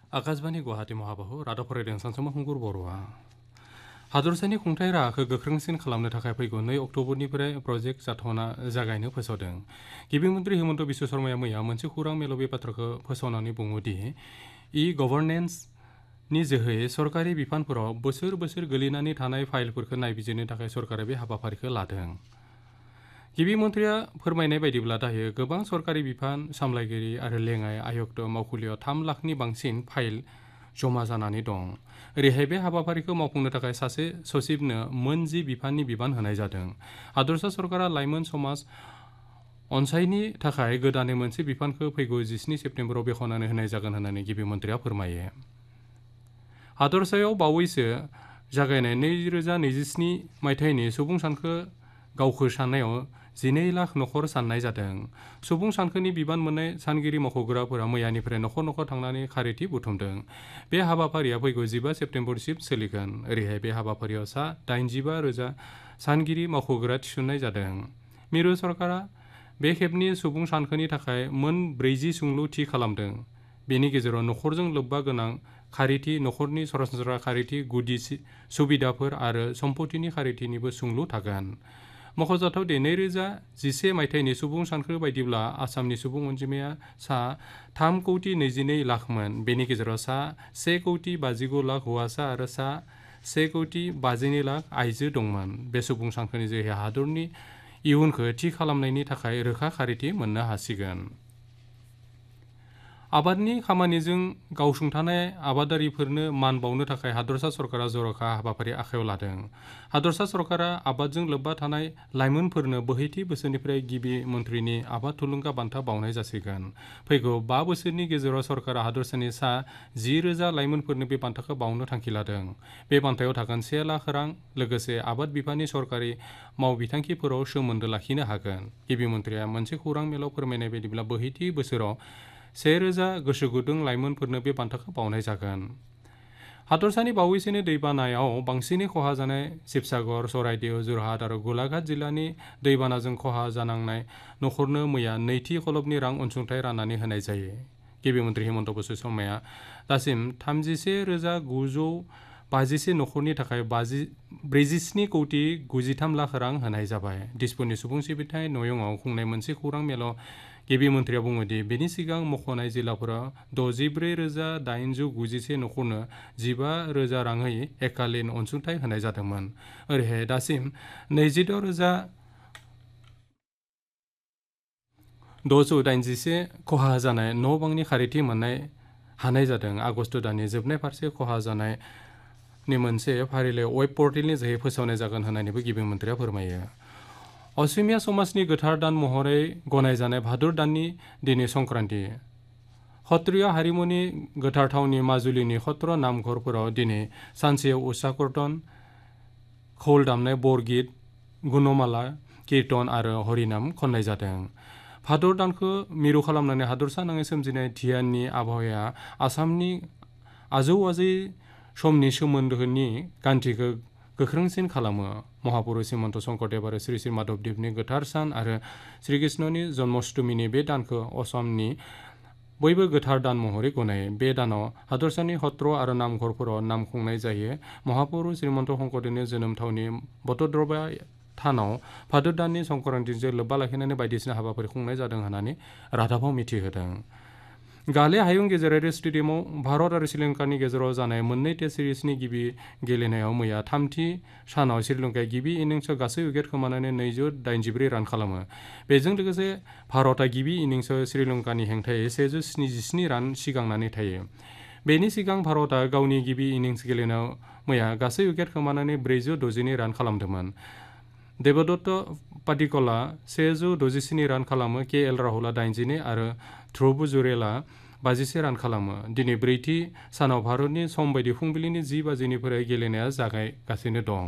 आकाशबाणी गुवाहाटी महाबाहु रादाब फरायदों सानसुमा खुंगुर बर'आ हादरसानि खुंथाय राहाखौ गोख्रोंसिन खालामनो थाखाय फैगौ 2 अक्ट'बरनिफ्राय प्रजेक्ट जाथावना जागायनो फोसावदों। गिबि मन्त्रि हिमन्त बिश्व शर्माया मैया मोनसे खौरां मेलाव बे बाथ्राखौ फोसावनानै बुङोदि गभर्नेन्सनि जोहै सरकारि बिफानफोराव बोसोर बोसोर गोलैनानै थानाय फाइलफोरखौ नायबिजिरनो थाखाय सरकारा बे हाबाफारिखौ लादों। गिबि मन्थ्रिया फोरमायनाय बायदिब्ला दायो गोबां सरकारि बिफान सामलायगिरि आरो लेङाइ आयुक्त मावखुलियाव 3 लाखनि बांसिन फाइल जमा जानानै दं। ओरैहाय बे हाबाफारिखौ मावफुंनो थाखाय सासे सचिबनो मोन 10 बिफाननि बिबान होनाय जादों। हादरसा सरकारा लाइमोन समाज अनसायनि थाखाय गोदानै मोनसे बिफानखौ फैगौ 17 सेप्तेम्बराव बेखेवनानै होनाय जागोन होननानै गिबि मन्थ्रिया फोरमायो। हादरसायाव बावैसो जागायनाय 2027 मायथाइनि सुबुं सानखो गावखौ साननायाव 12 लाख नखर साननाय जादों। सुबुं सानखोनि बिबान मोननाय सानगिरि मावख'ग्राफोरा मैयानिफ्राय नखर नखर थांनानै खारिथि बुथुमदों। बे हाबाफारिया फैगौ 15 सेप्तेम्बरसिम सोलिगोन। ओरैहाय बे हाबाफारियाव सा 85,000 सानगिरि मावख'ग्रा थिसननाय जादों। मिरु सरकारा बे खेबनि सुबुं सानखोनि थाखाय मोन 40 सोंलु थि खालामदों। बेनि गेजेराव नखरजों लोब्बा गोनां खारिथि, नखरनि सरासनस्रा खारिथि, गुदि सुबिदाफोर आरो सम्पथिनि खारिथिनिबो सोंलु थागोन। मख'जाथाव दि 2011 मायथाइनि सुबुं सानखो बायदिब्ला आसामनि सुबुं अनजिमाया सा 3,22 लाखमोन। बेनि गेजेराव सा 1,59 लाख हौवासा आरो सा 1,52 लाख आइजो दंमोन। बे सुबुं सानखोनि जोहै हादरनि इयुनखौ थि खालामनायनि थाखाय रोखा खारिथि मोननो हासिगोन। आबादनि खामानिजों गावसुंथानाय आबादारिफोरनो मान बावनो थाखाय हादरसा सरकारा जर'खा हाबाफारि आखायाव लादों। हादरसा सरकारा आबादजों लोब्बा थानाय लाइमोनफोरनो बोहैथि बोसोरनिफ्राय गिबि मन्थ्रिनि आबाद थुलुंगा बान्था बावनाय जासिगोन। फैगौ 5 बोसोरनि गेजेराव सरकारा हादरसानि सा 10,000 लाइमोनफोरनो बे बान्थाखौ बावनो थांखि लादों। बे बान्थायाव थागोन 1 लाख रां, लोगोसे आबाद बिफाननि सरकारि मावबिथांखिफोराव सोमोन्दो लाखिनो हागोन। गिबि मन्थ्रिया मोनसे खौरां मेलाव फोरमायनाय बायदिब्ला बोहैथि बोसोराव 1,000 गोसो गुदुं लाइमोनफोरनो बे बान्थाखौ बावनाय जागोन। हादरसानि बावैसोनि दैबानायाव बांसिनै खहा जानाय शिबसागर, चराइदेव, जरहाट आरो गलाघाट जिल्लानि दैबानाजों खहा जानांनाय नखरनो मैया नैथि खलबनि रां अनसुंथाइ राननानै होनाय जायो। गिबि मन्थ्रि हिमन्त बिश्व शर्माया दासिम 31,951 नखरनि थाखाय 47,93 लाख रां होनाय जाबाय। दिसपुरनि सुबुं सिबिथाइ नयंआव खुंनाय मोनसे खौरां मेलाव गिबि मन्थ्रिया बुङोदि बेनि सिगां मख'नाय जिल्लाफोराव 64,891 नखरनो 15,000 राङै एकालिन अनसुंथाइ होनाय जादोंमोन। ओरैहाय दासिम 26,681 खहा जानाय न' बांनि खारिथि मोननो हानाय जादों। आगस्त दाननि जोबनाय फारसे खहा जानायनि मोनसे फारिलाइ वेब पर्टेलनि जोहै फोसावनाय जागोन होननानैबो गिबि मन्थ्रिया फोरमायो। असमिया समाजनि गोथार दान महरै गनायजानाय भाद्र दाननि दिनै संक्रान्ति। सत्रिय हारिमुनि गोथार थावनि माजुलिनि सत्र नामघरफोराव दिनै सानसेयाव उषाकर्तन, खौल दामनाय, बरगीत, गुणमाला कीर्तन आरो हरिनाम खननाय जादों। भाद्र दानखौ मिरु खालामनानै हादरसा नाङै सोमजिनाय धियाननि आबहावाया आसामनि आजौ-आजै समनि सोमोन्दोनि गान्थिखौ गोख्रोंसिन खालामो। महापुरुष हिमन्त शंकरदेव आरो श्री श्री माधबदेवनि गोथार सान आरो श्रीकृष्णनि जन्माष्टमीनि बे दानखौ असमनि बयबो गोथार दान महरै गनायो। बे दानाव हादरसानि सत्र आरो नामघरफोराव नाम खुंनाय जायो। महापुरुष हिमन्त शंकरदेवनि जोनोम थावनि बटद्रवा थानाव भाद्र दाननि संक्रान्तिजों लोब्बा लाखिनानै बायदिसिना हाबाफारि खुंनाय जादों होननानै रादाबाव मिथिहोदों। गाले हायुं गेजेरारि स्टेडियामाव भारत आरो श्रीलंकानि गेजेराव जानाय मोननै टेस्ट सिरिजनि गिबि गेलेनायाव मैया थामथि सानाव श्रीलंकाया गिबि इनिंसआव गासै उइकेट खोमानानै 284 रान खालामो। बेजों लोगोसे भारतआ गिबि इनिंसआव श्रीलंकानि हेंथायै 177 रान सिगांनानै थायो। बेनि सिगां भारतआ गावनि गिबि इनिंस गेलेनायाव मैया गासै उइकेट खोमानानै 462 रान खालामदोंमोन। देबदत्त पाडिक्कलआ 167 रान खालामो, के एल राहुलआ 82 आरो ध्रुव जुरेलआ 51 रान खालामो। दिनै ब्रैथि सानाव भारतनि सम बायदि फुंबिलिनि 10 बाजिनिफ्राय गेलेनाया जागायगासिनो दं।